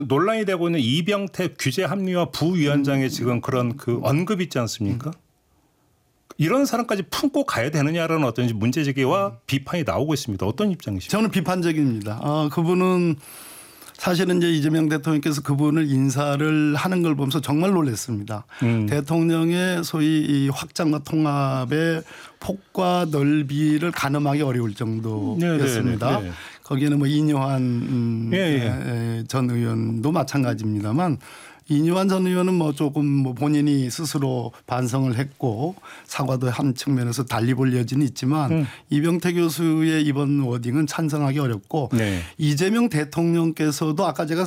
논란이 되고 있는 이병택 규제 합리화 부위원장의 지금 그런 그 언급 있지 않습니까? 이런 사람까지 품고 가야 되느냐라는 어떤 문제 제기와 비판이 나오고 있습니다. 어떤 입장이십니까? 저는 비판적입니다. 그분은 사실은 이제 이재명 대통령께서 그분을 인사를 하는 걸 보면서 정말 놀랐습니다. 대통령의 소위 이 확장과 통합의 폭과 넓이를 가늠하기 어려울 정도였습니다. 네네네. 거기에는 뭐 이뇨한 전 의원도 마찬가지입니다만 이뇨한 전 의원은 뭐 조금 뭐 본인이 스스로 반성을 했고 사과도 한 측면에서 달리 볼 여지는 있지만 이병태 교수의 이번 워딩은 찬성하기 어렵고 네. 이재명 대통령께서도 아까 제가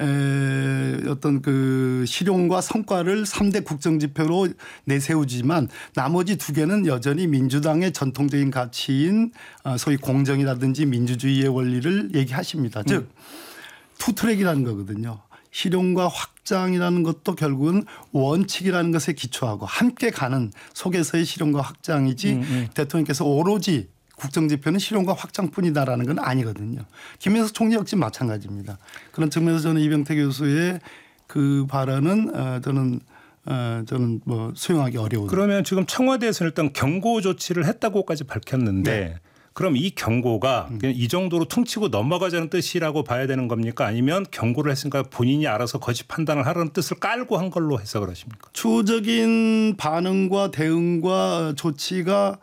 어떤 그 실용과 성과를 3대 국정지표로 내세우지만 나머지 두 개는 여전히 민주당의 전통적인 가치인 소위 공정이라든지 민주주의의 원리를 얘기하십니다. 즉 투트랙이라는 거거든요. 실용과 확장이라는 것도 결국은 원칙이라는 것에 기초하고 함께 가는 속에서의 실용과 확장이지 대통령께서 오로지 국정지표는 실용과 확장뿐이다라는 건 아니거든요. 김현석 총리 역시 마찬가지입니다. 그런 측면에서 저는 이병태 교수의 그 발언은 저는 뭐 수용하기 어려운. 그러면 지금 청와대에서는 일단 경고 조치를 했다고까지 밝혔는데 네. 그럼 이 경고가 그냥 이 정도로 퉁치고 넘어가자는 뜻이라고 봐야 되는 겁니까? 아니면 경고를 했으니까 본인이 알아서 거짓 판단을 하라는 뜻을 깔고 한 걸로 해석을 하십니까? 추적인 반응과 대응과 조치가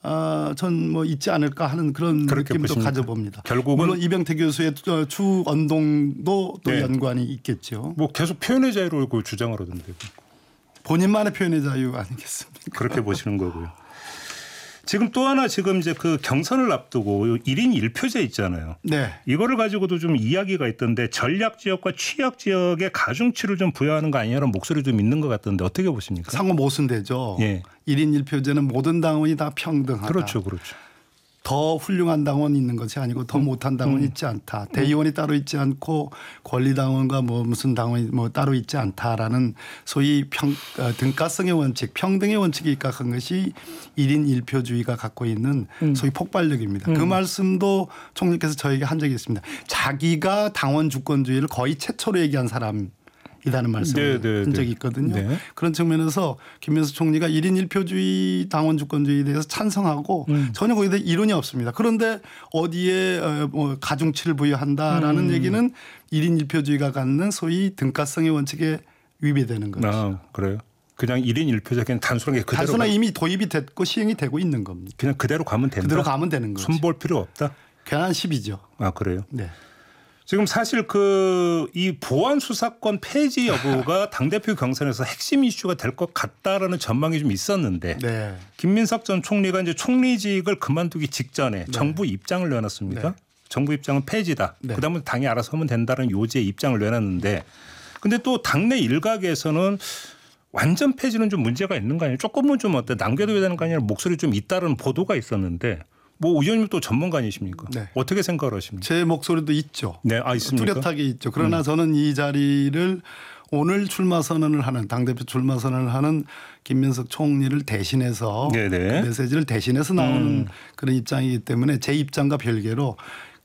전 뭐 있지 않을까 하는 그런 느낌도 보십니까? 가져봅니다. 결국은 물론 이병태 교수의 추 언동도 또 네. 연관이 있겠죠. 뭐 계속 표현의 자유를 주장을 하던데 본인만의 표현의 자유 아니겠습니까? 그렇게 보시는 거고요. 지금 또 하나 지금 이제 그 경선을 앞두고 1인 1표제 있잖아요. 네. 이거를 가지고도 좀 이야기가 있던데 전략 지역과 취약 지역에 가중치를 좀 부여하는 거 아니냐는 목소리 좀 있는 것 같던데 어떻게 보십니까? 상호 모순되죠. 예. 1인 1표제는 모든 당원이 다 평등하다. 그렇죠. 그렇죠. 더 훌륭한 당원이 있는 것이 아니고 더 못한 당원이 있지 않다. 대의원이 따로 있지 않고 권리당원과 뭐 무슨 당원이 뭐 따로 있지 않다라는 소위 등가성의 원칙, 평등의 원칙에 입각한 것이 1인 1표주의가 갖고 있는 소위 폭발력입니다. 그 말씀도 총리께서 저에게 한 적이 있습니다. 자기가 당원 주권주의를 거의 최초로 얘기한 사람 이라는 말씀을 한 적이 있거든요. 네. 그런 측면에서 김현수 총리가 1인 1표주의 당원 주권주의에 대해서 찬성하고 전혀 거기에 대해 이론이 없습니다. 그런데 어디에 뭐 가중치를 부여한다라는 얘기는 1인 1표주의가 갖는 소위 등가성의 원칙에 위배되는 거죠. 아, 그래요? 그냥 1인 1표제 그냥 단순하게 그대로 단순하게 이미 도입이 됐고 시행이 되고 있는 겁니다. 그냥 그대로 가면 된다. 그대로 가면 되는 거죠. 손볼 필요 없다. 괜한 10이죠. 아, 그래요? 네. 지금 사실 이 보안 수사권 폐지 여부가 당대표 경선에서 핵심 이슈가 될 것 같다라는 전망이 좀 있었는데 네. 김민석 전 총리가 이제 총리직을 그만두기 직전에 정부 입장을 내놨습니다. 네. 정부 입장은 폐지다. 네. 그다음에 당이 알아서 하면 된다는 요지의 입장을 내놨는데 근데 또 당내 일각에서는 완전 폐지는 좀 문제가 있는 거 아니에요? 조금은 좀 남겨둬야 되는 거 아니냐 목소리 좀 있다는 보도가 있었는데 뭐 의원님 또 전문가 아니십니까? 네. 어떻게 생각을 하십니까? 제 목소리도 있죠. 네, 있습니까? 뚜렷하게 있죠. 그러나 저는 이 자리를 오늘 출마 선언을 하는 당대표 출마 선언을 하는 김민석 총리를 대신해서 네네. 그 메시지를 대신해서 나오는 그런 입장이기 때문에 제 입장과 별개로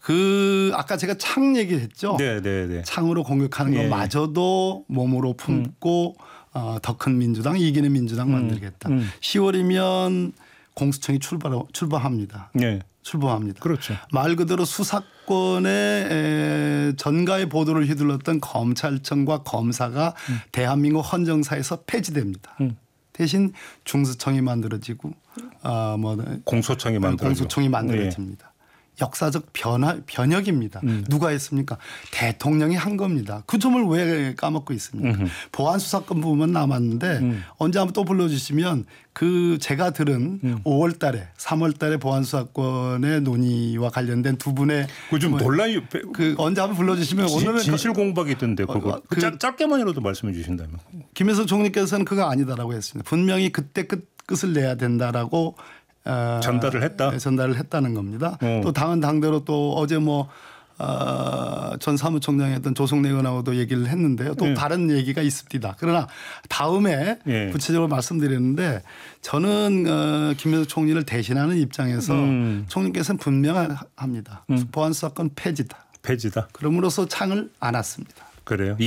아까 제가 창 얘기했죠. 네네네. 창으로 공격하는 것마저도 몸으로 품고 더 큰 민주당 이기는 민주당 만들겠다. 10월이면 공수처이 출범합니다. 네. 출범합니다. 그렇죠. 말 그대로 수사권의 전가의 보도를 휘둘렀던 검찰청과 검사가 대한민국 헌정사에서 폐지됩니다. 대신 중수청이 만들어지고 공소청이 만들어집니다. 역사적 변혁입니다. 누가 했습니까? 대통령이 한 겁니다. 그 점을 왜 까먹고 있습니까? 보안수사권 부분만 남았는데 언제 한번 또 불러주시면 제가 들은 5월 달에 3월 달에 보안수사권의 논의와 관련된 두 분의 좀 논란이 언제 한번 불러주시면 오늘은 진실 공박이 있던데 그거 짧게만이라도 말씀해 주신다면. 김현석 총리께서는 그거 아니다라고 했습니다. 분명히 그때 끝을 내야 된다라고 전달을 했다. 전달을 했다는 겁니다. 또 당은 당대로 또 어제 전 사무총장이 했던 조성래 의원하고도 얘기를 했는데요. 또 다른 얘기가 있습니다. 그러나 다음에 구체적으로 말씀드렸는데 저는 김현석 총리를 대신하는 입장에서 총리께서는 분명합니다. 보안수사권 폐지다. 폐지다. 그럼으로써 창을 안 왔습니다. 그래요.